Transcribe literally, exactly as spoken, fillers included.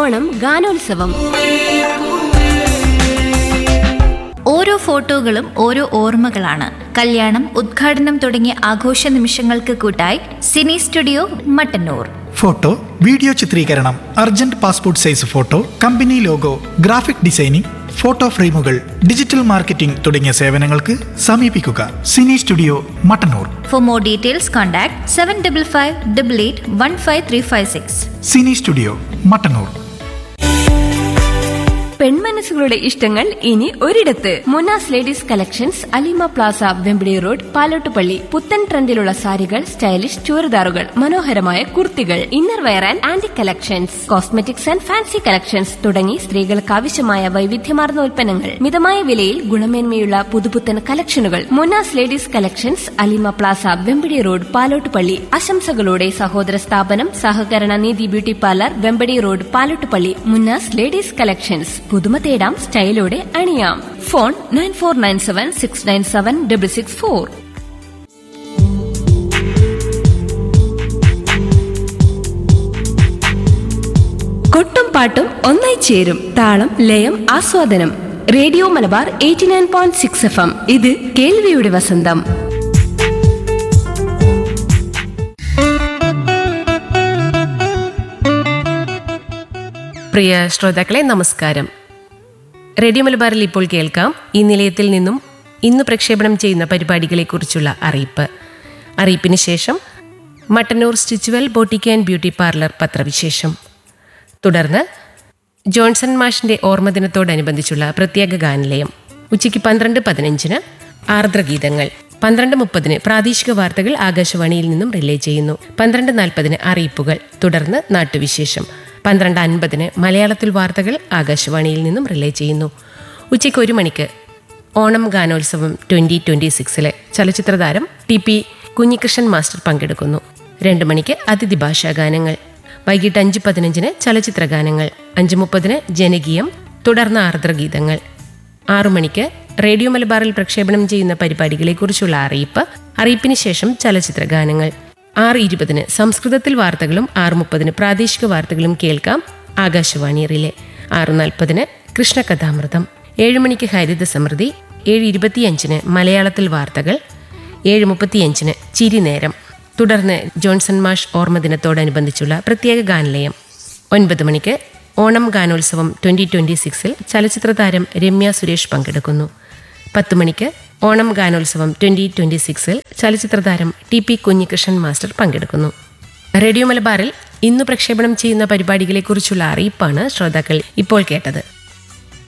ഓണം ഗാനോത്സവം. ഓരോ ഫോട്ടോകളും ഓരോ ഓർമ്മകളാണ്. കല്യാണം, ഉദ്ഘാടനം തുടങ്ങിയ ആഘോഷ നിമിഷങ്ങൾക്ക് കൂട്ടായി Sini studio Mattannur. Photo, video ചിത്രീകരണം, urgent passport size photo, company logo, graphic designing, photo ഫ്രെയിമുകൾ, ഡിജിറ്റൽ മാർക്കറ്റിംഗ് തുടങ്ങിയ സേവനങ്ങൾക്ക് സമീപിക്കുക Sini studio Mattannur. For more details contact seven double five double eight one five three five six. Sini studio Mattannur. പെൺമനസ്സുകളുടെ ഇഷ്ടങ്ങൾ ഇനി ഒരിടത്ത്. Munas ladies collections, Alima Plaza, Vempidi road, Palottupalli. പുത്തൻ ട്രെൻഡിലുള്ള സാരികൾ, stylish ചുരിദാറുകൾ, മനോഹരമായ കുർത്തികൾ, inner wear and anti collections, cosmetics and fancy collections തുടങ്ങി സ്ത്രീകൾക്ക് ആവശ്യമായ വൈവിധ്യമാർന്ന ഉൽപ്പന്നങ്ങൾ മിതമായ വിലയിൽ ഗുണമേന്മയുള്ള പുതുപുത്തൻ കളക്ഷനുകൾ. Munas ladies collections, Alima Plaza, Vempadi road, Palottupalli. ആശംസകളോടെ സഹോദര സ്ഥാപനം സഹകരണ നീതി beauty parlour, Vempadi road, Palottupalli. Munas ladies collections. പുതുമ തേടാം, സ്റ്റൈലോടെ അണിയാം. Phone nine four nine seven six nine seven double six four. കൊട്ടും പാട്ടും ഒന്നായി ചേരും. താളം, ലയം, ആസ്വാദനം. Radio Malabar eighty nine point six F M. ഇത് കേൾവിയുടെ വസന്തം. പ്രിയ ശ്രോതാക്കളെ, നമസ്കാരം. റേഡിയോ മലബാറിൽ ഇപ്പോൾ കേൾക്കാം ഈ നിലയത്തിൽ നിന്നും ഇന്ന് പ്രക്ഷേപണം ചെയ്യുന്ന പരിപാടികളെക്കുറിച്ചുള്ള അറിയിപ്പ്. അറിയിപ്പിന് ശേഷം Mattannur സ്റ്റിച്ചുവൽ boutique and beauty parlour പത്രവിശേഷം. തുടർന്ന് ജോൺസൺ മാഷിന്റെ ഓർമ്മദിനത്തോടനുബന്ധിച്ചുള്ള പ്രത്യേക ഗാനലയം. ഉച്ചയ്ക്ക് പന്ത്രണ്ട് പതിനഞ്ചിന് ആർദ്രഗീതങ്ങൾ. പന്ത്രണ്ട് മുപ്പതിന് പ്രാദേശിക വാർത്തകൾ ആകാശവാണിയിൽ നിന്നും റിലേ ചെയ്യുന്നു. പന്ത്രണ്ട് നാൽപ്പതിന് അറിയിപ്പുകൾ. തുടർന്ന് നാട്ടുവിശേഷം. പന്ത്രണ്ട് അൻപതിന് മലയാളത്തിൽ വാർത്തകൾ ആകാശവാണിയിൽ നിന്നും റിലേ ചെയ്യുന്നു. ഉച്ചയ്ക്ക് ഒരു മണിക്ക് ഓണം ഗാനോത്സവം twenty twenty സിക്സിലെ ചലച്ചിത്രതാരം T P Kunhikrishnan master പങ്കെടുക്കുന്നു. രണ്ട് മണിക്ക് അതിഥി ഭാഷാ ഗാനങ്ങൾ. വൈകിട്ട് അഞ്ച് പതിനഞ്ചിന് ചലച്ചിത്ര ഗാനങ്ങൾ. അഞ്ച് മുപ്പതിന് ജനകീയം. തുടർന്ന് ആർദ്രഗീതങ്ങൾ. ആറു മണിക്ക് റേഡിയോ മലബാറിൽ പ്രക്ഷേപണം ചെയ്യുന്ന പരിപാടികളെക്കുറിച്ചുള്ള അറിയിപ്പ്. അറിയിപ്പിന് ശേഷം ചലച്ചിത്ര ഗാനങ്ങൾ. ആറ് ഇരുപതിന് സംസ്കൃതത്തിൽ വാർത്തകളും ആറ് മുപ്പതിന് പ്രാദേശിക വാർത്തകളും കേൾക്കാം ആകാശവാണി റിലേ. ആറ് നാൽപ്പതിന് കൃഷ്ണകഥാമൃതം. ഏഴ് മണിക്ക് ഹരിത സമൃദ്ധി. ഏഴ് ഇരുപത്തിയഞ്ചിന് മലയാളത്തിൽ വാർത്തകൾ. ഏഴ് മുപ്പത്തിയഞ്ചിന് ചിരിനേരം. തുടർന്ന് ജോൺസൺ മാഷ് ഓർമ്മദിനത്തോടനുബന്ധിച്ചുള്ള പ്രത്യേക ഗാനലയം. ഒൻപത് മണിക്ക് ഓണം ഗാനോത്സവം ട്വൻ്റി ട്വൻ്റി സിക്സിൽ ചലച്ചിത്ര താരം രമ്യ സുരേഷ് പങ്കെടുക്കുന്നു. പത്ത് മണിക്ക് ഓണം ഗാനോത്സവം ട്വൻ്റി ട്വൻ്റി സിക്സിൽ ചലച്ചിത്ര താരം ടി പി കുഞ്ഞികൃഷ്ണൻ മാസ്റ്റർ പങ്കെടുക്കുന്നു. റേഡിയോ മലബാറിൽ ഇന്ന് പ്രക്ഷേപണം ചെയ്യുന്ന പരിപാടികളെക്കുറിച്ചുള്ള അറിയിപ്പാണ് ശ്രോതാക്കൾ ഇപ്പോൾ കേട്ടത്.